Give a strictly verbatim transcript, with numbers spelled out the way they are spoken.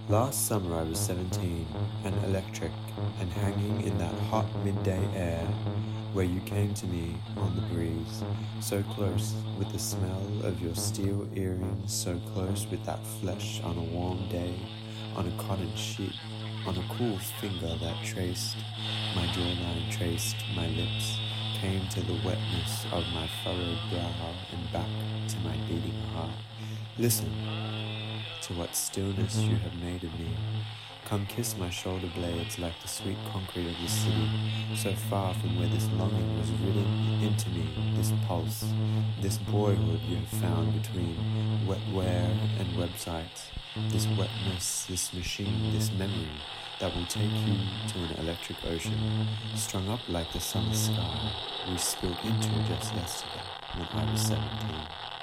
Last summer I was seventeen and electric and hanging in that hot midday air where you came to me on the breeze, so close with the smell of your steel earrings, so close with that flesh on a warm day, on a cotton sheet, on a cool finger that traced my jawline, traced my lips, came to the wetness of my furrowed brow and back to my beating heart. Listen to what stillness you have made of me. Come kiss my shoulder blades like the sweet concrete of the city, so far from where this longing was written into me, this pulse, this boyhood you have found between wetware and websites, this wetness, this machine, this memory that will take you to an electric ocean, strung up like the summer sky we spilled into just yesterday when I was seventeen.